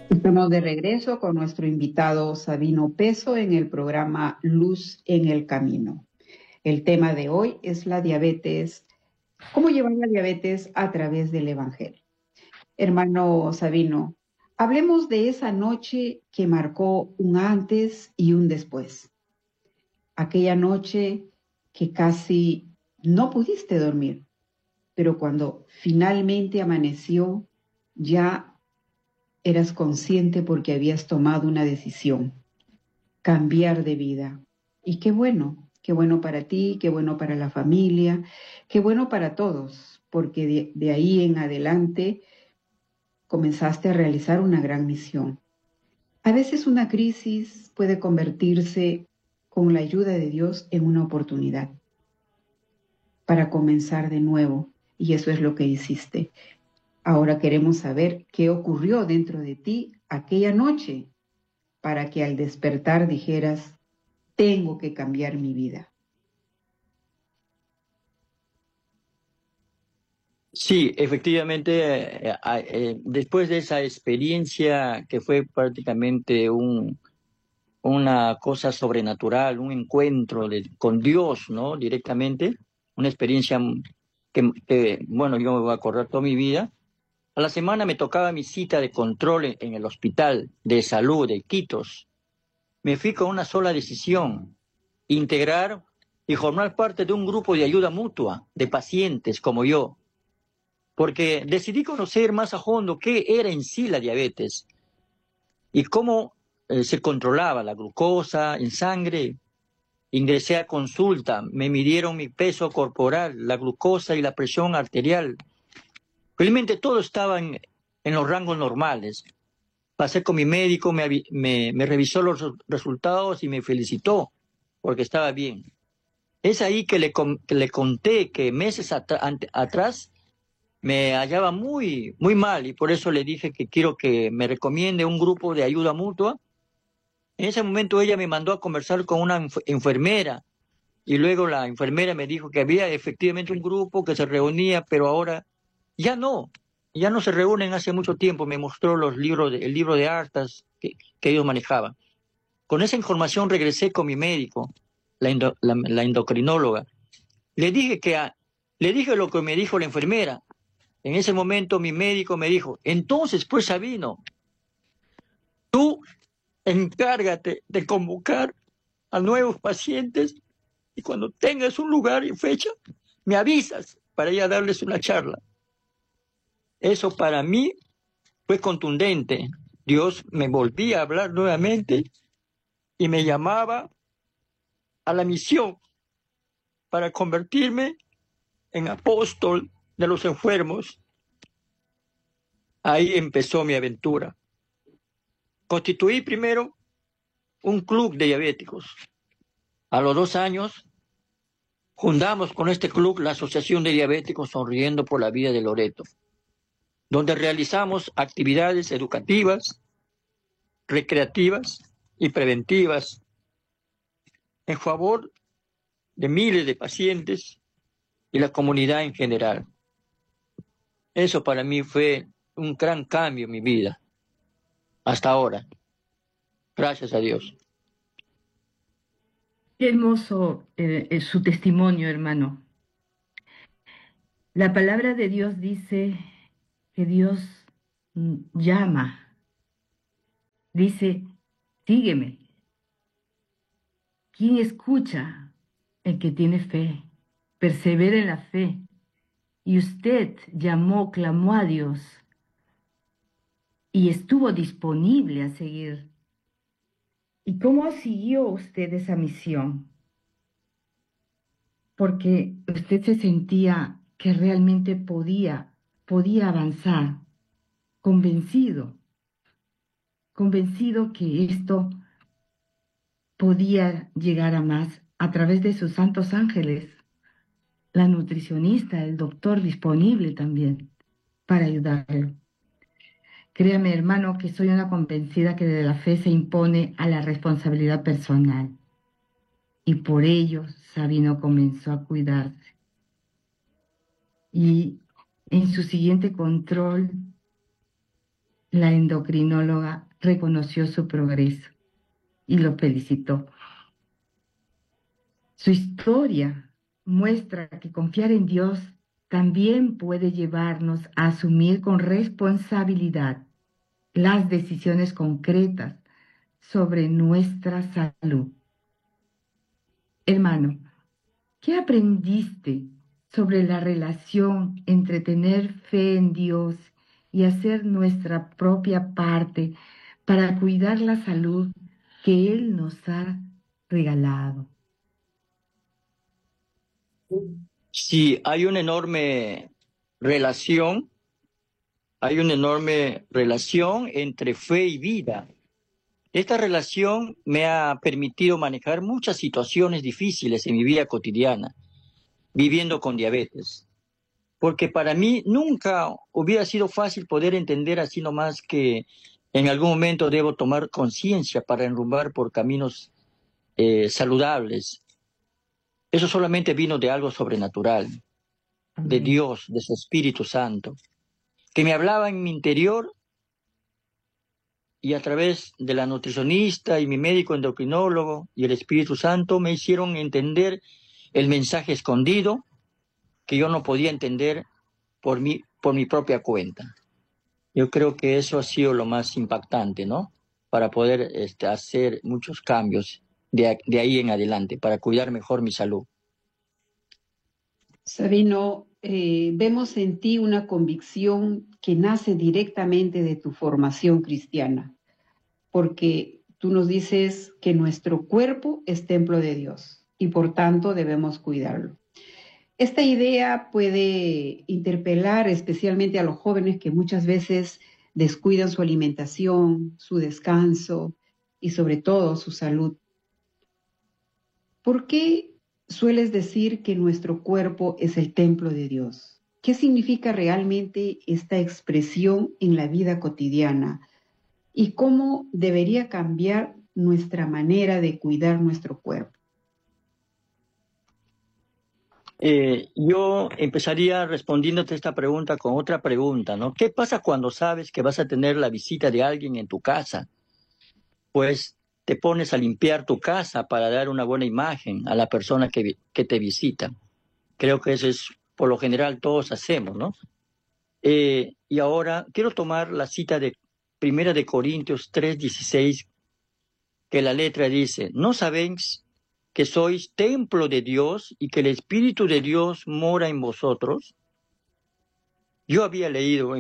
Estamos de regreso con nuestro invitado Sabino Peso en el programa Luz en el Camino. El tema de hoy es la diabetes, cómo llevar la diabetes a través del Evangelio. Hermano Sabino, hablemos de esa noche que marcó un antes y un después. Aquella noche que casi no pudiste dormir, pero cuando finalmente amaneció, ya eras consciente porque habías tomado una decisión, cambiar de vida. Y qué bueno para ti, qué bueno para la familia, qué bueno para todos, porque de ahí en adelante comenzaste a realizar una gran misión. A veces una crisis puede convertirse, con la ayuda de Dios, en una oportunidad para comenzar de nuevo. Y eso es lo que hiciste. Ahora queremos saber qué ocurrió dentro de ti aquella noche para que al despertar dijeras, tengo que cambiar mi vida. Sí, efectivamente, después de esa experiencia que fue prácticamente una cosa sobrenatural, un encuentro con Dios, ¿no? Directamente, una experiencia bueno, yo me voy a acordar toda mi vida. A la semana me tocaba mi cita de control en el hospital de salud de Quitos. Me fui con una sola decisión: integrar y formar parte de un grupo de ayuda mutua de pacientes como yo, porque decidí conocer más a fondo qué era en sí la diabetes y cómo se controlaba la glucosa en sangre. Ingresé a consulta, me midieron mi peso corporal, la glucosa y la presión arterial. Realmente todo estaba en los rangos normales. Pasé con mi médico, me revisó los resultados y me felicitó porque estaba bien. Es ahí que que le conté que meses atrás me hallaba muy mal, y por eso le dije que quiero que me recomiende un grupo de ayuda mutua. En ese momento ella me mandó a conversar con una enfermera, y luego la enfermera me dijo que había efectivamente un grupo que se reunía, pero ahora ya no, ya no se reúnen hace mucho tiempo. Me mostró el libro de actas que ellos manejaban. Con esa información regresé con mi médico, la endocrinóloga. Le dije le dije lo que me dijo la enfermera. En ese momento mi médico me dijo: entonces, pues, Sabino, tú encárgate de convocar a nuevos pacientes, y cuando tengas un lugar y fecha, me avisas para ir a darles una charla. Eso para mí fue contundente. Dios me volvía a hablar nuevamente y me llamaba a la misión para convertirme en apóstol de los enfermos. Ahí empezó mi aventura. Constituí primero un club de diabéticos. A los 2 años fundamos con este club la Asociación de Diabéticos Sonriendo por la Vida de Loreto, donde realizamos actividades educativas, recreativas y preventivas en favor de miles de pacientes y la comunidad en general. Eso para mí fue un gran cambio en mi vida, hasta ahora. Gracias a Dios. Qué hermoso es su testimonio, hermano. La palabra de Dios dice que Dios llama, dice, sígueme. ¿Quién escucha? El que tiene fe, persevera en la fe. Y usted llamó, clamó a Dios y estuvo disponible a seguir. ¿Y cómo siguió usted esa misión? Porque usted se sentía que realmente podía avanzar, convencido, convencido que esto podía llegar a más a través de sus santos ángeles, la nutricionista, el doctor disponible también para ayudarlo. Créame, hermano, que soy una convencida que de la fe se impone a la responsabilidad personal. Y por ello Sabino comenzó a cuidarse. Y en su siguiente control La endocrinóloga reconoció su progreso y lo felicitó. Su historia muestra que confiar en Dios también puede llevarnos a asumir con responsabilidad las decisiones concretas sobre nuestra salud. Hermano, ¿qué aprendiste sobre la relación entre tener fe en Dios y hacer nuestra propia parte para cuidar la salud que Él nos ha regalado? Sí, relación, hay una enorme relación entre fe y vida. Esta relación me ha permitido manejar muchas situaciones difíciles en mi vida cotidiana, viviendo con diabetes. Porque para mí nunca hubiera sido fácil poder entender así nomás que en algún momento debo tomar conciencia para enrumbar por caminos saludables. Eso solamente vino de algo sobrenatural, de Amén. Dios, de su Espíritu Santo, que me hablaba en mi interior y a través de la nutricionista y mi médico endocrinólogo y el Espíritu Santo me hicieron entender el mensaje escondido que yo no podía entender por mi propia cuenta. Yo creo que eso ha sido lo más impactante, ¿no? Para poder hacer muchos cambios de ahí en adelante, para cuidar mejor mi salud. Sabino, vemos en ti una convicción que nace directamente de tu formación cristiana, porque tú nos dices que nuestro cuerpo es templo de Dios y por tanto debemos cuidarlo. Esta idea puede interpelar especialmente a los jóvenes que muchas veces descuidan su alimentación, su descanso y sobre todo su salud. ¿Por qué sueles decir que nuestro cuerpo es el templo de Dios? ¿Qué significa realmente esta expresión en la vida cotidiana? ¿Y cómo debería cambiar nuestra manera de cuidar nuestro cuerpo? Yo empezaría respondiéndote esta pregunta con otra pregunta, ¿no? ¿Qué pasa cuando sabes que vas a tener la visita de alguien en tu casa? Pues te pones a limpiar tu casa para dar una buena imagen a la persona que te visita. Creo que eso es, por lo general, todos hacemos, ¿no? Y ahora quiero tomar la cita de Primera de Corintios 3:16, que la letra dice: ¿no sabéis que sois templo de Dios y que el Espíritu de Dios mora en vosotros? Yo había leído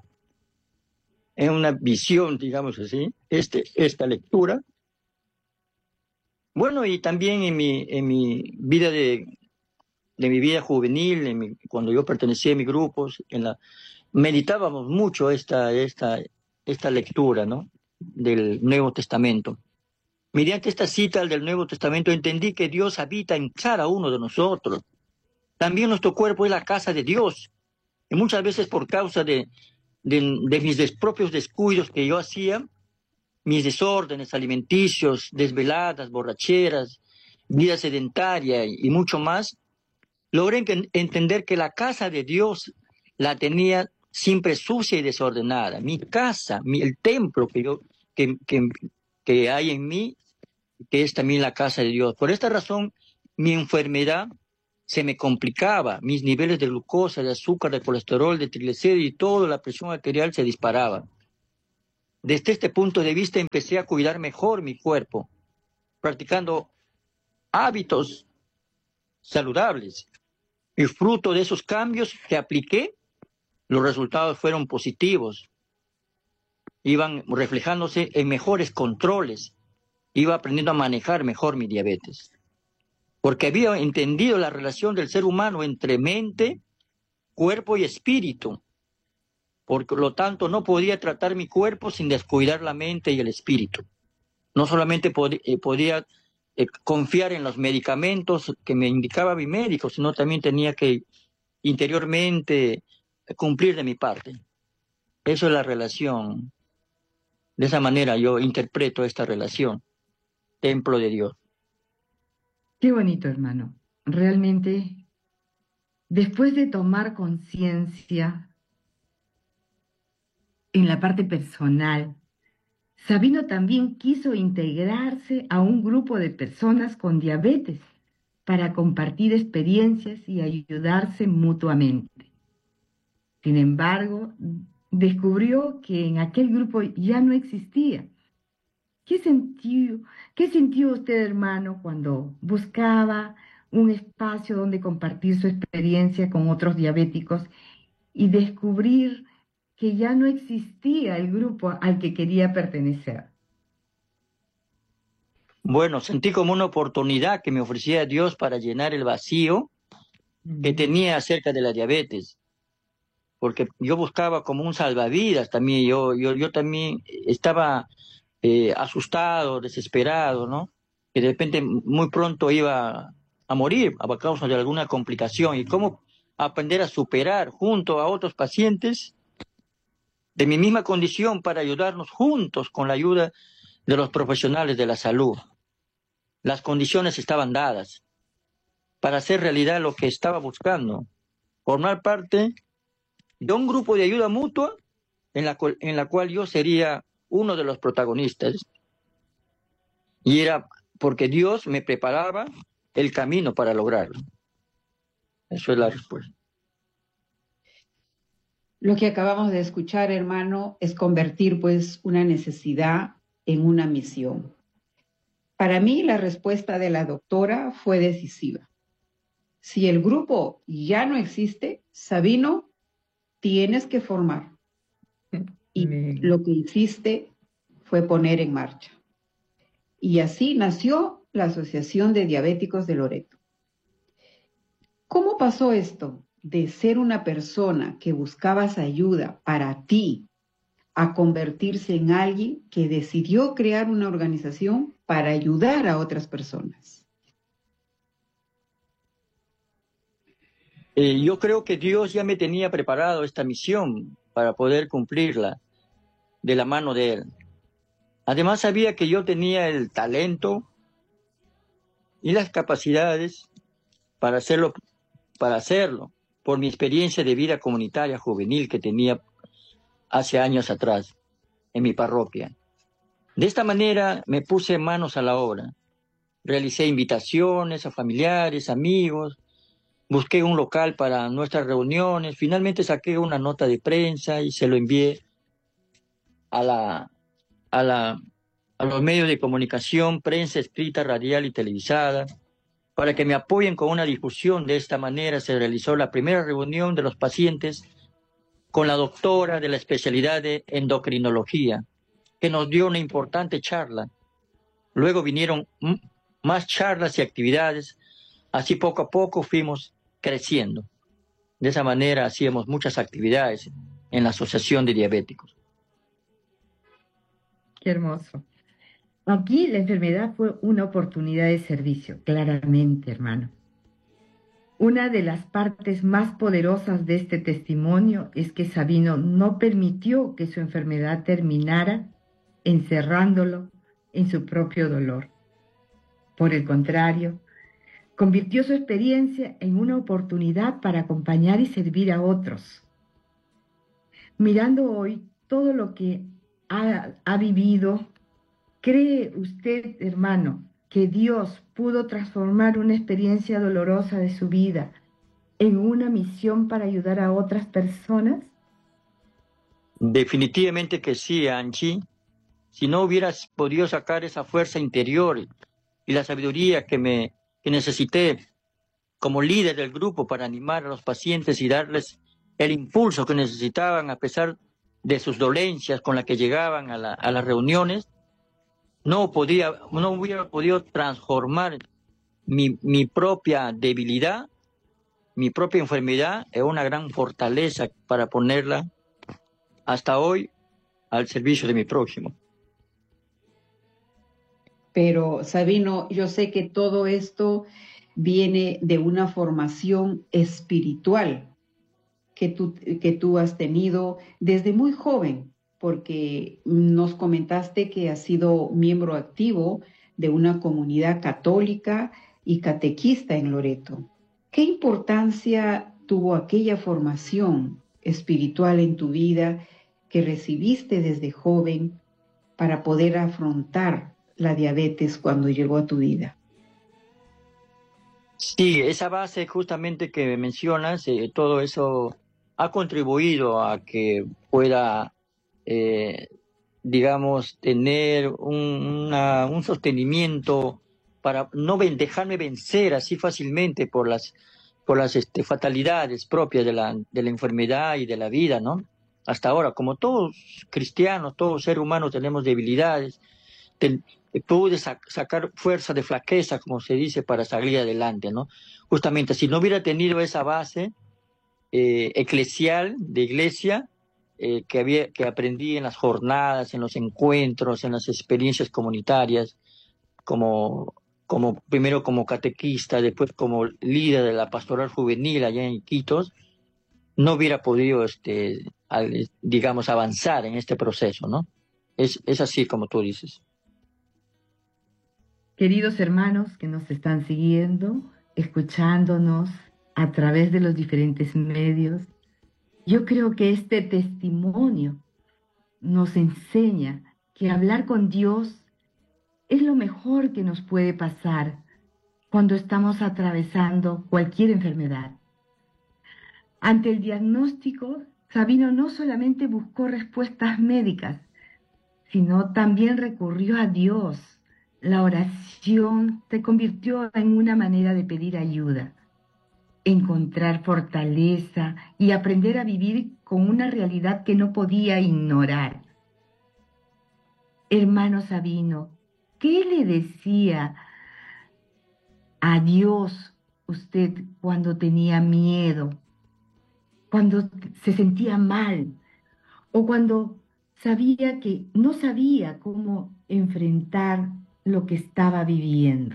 en una visión, digamos así, esta lectura. Bueno, y también en mi vida de mi vida juvenil, cuando yo pertenecía a mis grupos, meditábamos mucho esta lectura, ¿no? Del Nuevo Testamento. Mediante esta cita del Nuevo Testamento entendí que Dios habita en cada uno de nosotros. También nuestro cuerpo es la casa de Dios. Y muchas veces por causa de mis propios descuidos que yo hacía, mis desórdenes alimenticios, desveladas, borracheras, vida sedentaria y mucho más, logré entender que la casa de Dios la tenía siempre sucia y desordenada. Mi casa, el templo que hay en mí, que es también la casa de Dios. Por esta razón, mi enfermedad se me complicaba, mis niveles de glucosa, de azúcar, de colesterol, de triglicéridos y toda la presión arterial se disparaba. Desde este punto de vista empecé a cuidar mejor mi cuerpo, practicando hábitos saludables. Y fruto de esos cambios que apliqué, los resultados fueron positivos. Iban reflejándose en mejores controles. Iba aprendiendo a manejar mejor mi diabetes. Porque había entendido la relación del ser humano entre mente, cuerpo y espíritu. Por lo tanto, no podía tratar mi cuerpo sin descuidar la mente y el espíritu. No solamente podía confiar en los medicamentos que me indicaba mi médico, sino también tenía que interiormente cumplir de mi parte. Eso es la relación. De esa manera yo interpreto esta relación, templo de Dios. Qué bonito, hermano. Realmente, después de tomar conciencia En la parte personal, Sabino también quiso integrarse a un grupo de personas con diabetes para compartir experiencias y ayudarse mutuamente. Sin embargo, descubrió que en aquel grupo ya no existía. ¿Qué sintió, qué sintió usted, hermano, cuando buscaba un espacio donde compartir su experiencia con otros diabéticos y descubrir que ya no existía el grupo al que quería pertenecer? Bueno, sentí como una oportunidad que me ofrecía Dios para llenar el vacío que tenía acerca de la diabetes, porque yo buscaba como un salvavidas también, yo también estaba asustado, desesperado, ¿no? Que de repente muy pronto iba a morir a causa de alguna complicación y cómo aprender a superar junto a otros pacientes de mi misma condición para ayudarnos juntos con la ayuda de los profesionales de la salud. Las condiciones estaban dadas para hacer realidad lo que estaba buscando, formar parte de un grupo de ayuda mutua en la cual yo sería uno de los protagonistas. Y era porque Dios me preparaba el camino para lograrlo. Eso es la respuesta. Lo que acabamos de escuchar, hermano, es convertir pues una necesidad en una misión. Para mí, la respuesta de la doctora fue decisiva. Si el grupo ya no existe, Sabino, tienes que formar. Y lo que hiciste fue poner en marcha. Y así nació la Asociación de Diabéticos de Loreto. ¿Cómo pasó esto de ser una persona que buscabas ayuda para ti a convertirse en alguien que decidió crear una organización para ayudar a otras personas? Yo creo que Dios ya me tenía preparado esta misión para poder cumplirla de la mano de Él. Además sabía que yo tenía el talento y las capacidades para hacerlo, por mi experiencia de vida comunitaria juvenil que tenía hace años atrás en mi parroquia. De esta manera me puse manos a la obra. Realicé invitaciones a familiares, amigos, busqué un local para nuestras reuniones, finalmente saqué una nota de prensa y se lo envié a a los medios de comunicación, prensa escrita, radial y televisada, para que me apoyen con una difusión. De esta manera se realizó la primera reunión de los pacientes con la doctora de la especialidad de endocrinología, que nos dio una importante charla. Luego vinieron más charlas y actividades. Así poco a poco fuimos creciendo. De esa manera hacíamos muchas actividades en la Asociación de Diabéticos. Qué hermoso. Aquí la enfermedad fue una oportunidad de servicio, claramente, hermano. Una de las partes más poderosas de este testimonio es que Sabino no permitió que su enfermedad terminara encerrándolo en su propio dolor. Por el contrario, convirtió su experiencia en una oportunidad para acompañar y servir a otros. Mirando hoy todo lo que ha vivido, ¿cree usted, hermano, que Dios pudo transformar una experiencia dolorosa de su vida en una misión para ayudar a otras personas? Definitivamente que sí, Angie. Si no hubieras podido sacar esa fuerza interior y la sabiduría que necesité como líder del grupo para animar a los pacientes y darles el impulso que necesitaban a pesar de sus dolencias con las que llegaban a las reuniones, no hubiera podido transformar mi propia debilidad, mi propia enfermedad en una gran fortaleza para ponerla hasta hoy al servicio de mi prójimo. Pero, Sabino, yo sé que todo esto viene de una formación espiritual que tú has tenido desde muy joven, porque nos comentaste que has sido miembro activo de una comunidad católica y catequista en Loreto. ¿Qué importancia tuvo aquella formación espiritual en tu vida que recibiste desde joven para poder afrontar la diabetes cuando llegó a tu vida? Sí, esa base justamente que mencionas, todo eso ha contribuido a que pueda, eh, digamos, tener un sostenimiento para no dejarme vencer así fácilmente por las fatalidades propias de la enfermedad y de la vida, ¿no? Hasta ahora, como todos cristianos, todos seres humanos tenemos debilidades, te- pude sacar fuerza de flaqueza, como se dice, para salir adelante, ¿no? Justamente, si no hubiera tenido esa base eclesial, de iglesia, que aprendí en las jornadas, en los encuentros, en las experiencias comunitarias, primero como catequista, después como líder de la pastoral juvenil allá en Iquitos, no hubiera podido, digamos, avanzar en este proceso, ¿no? Es así como tú dices. Queridos hermanos que nos están siguiendo, escuchándonos a través de los diferentes medios, yo creo que este testimonio nos enseña que hablar con Dios es lo mejor que nos puede pasar cuando estamos atravesando cualquier enfermedad. Ante el diagnóstico, Sabino no solamente buscó respuestas médicas, sino también recurrió a Dios. La oración se convirtió en una manera de pedir ayuda, encontrar fortaleza y aprender a vivir con una realidad que no podía ignorar. Hermano Sabino, ¿qué le decía a Dios usted cuando tenía miedo, cuando se sentía mal o cuando sabía que no sabía cómo enfrentar lo que estaba viviendo?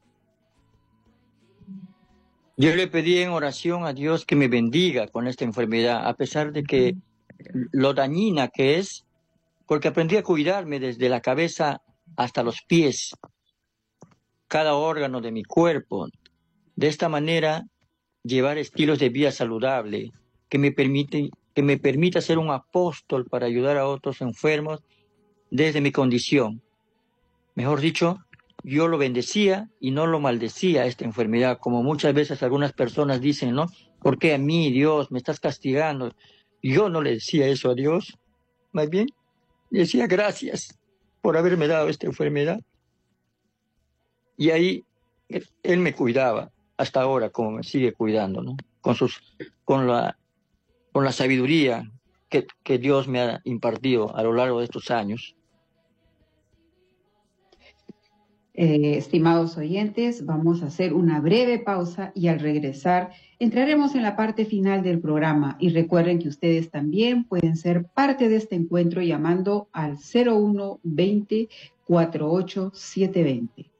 Yo le pedí en oración a Dios que me bendiga con esta enfermedad, a pesar de que lo dañina que es, porque aprendí a cuidarme desde la cabeza hasta los pies, cada órgano de mi cuerpo. De esta manera, llevar estilos de vida saludable que me permita ser un apóstol para ayudar a otros enfermos desde mi condición. Mejor dicho, yo lo bendecía y no lo maldecía esta enfermedad, como muchas veces algunas personas dicen, ¿no? ¿Por qué a mí, Dios, me estás castigando? Yo no le decía eso a Dios, más bien le decía gracias por haberme dado esta enfermedad. Y ahí él me cuidaba, hasta ahora como me sigue cuidando, ¿no? Con la sabiduría que Dios me ha impartido a lo largo de estos años. Estimados oyentes, vamos a hacer una breve pausa y al regresar entraremos en la parte final del programa. Y recuerden que ustedes también pueden ser parte de este encuentro llamando al 01 20 48 720.